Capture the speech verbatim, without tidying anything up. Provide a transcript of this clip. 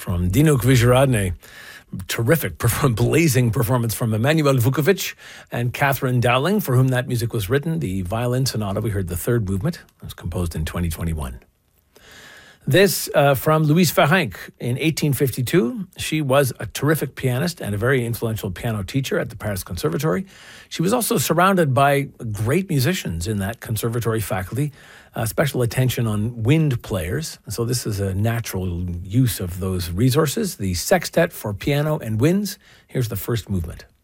from Dino Kvijaradne. Terrific, perform, blazing performance from Emanuel Vukovic and Catherine Dowling, for whom that music was written. The violin sonata, we heard the third movement. It was composed in twenty twenty-one. This uh, from Louise Ferenc in eighteen fifty-two. She was a terrific pianist and a very influential piano teacher at the Paris Conservatory. She was also surrounded by great musicians in that conservatory faculty, uh, special attention on wind players. So this is a natural use of those resources. The Sextet for Piano and Winds. Here's the first movement.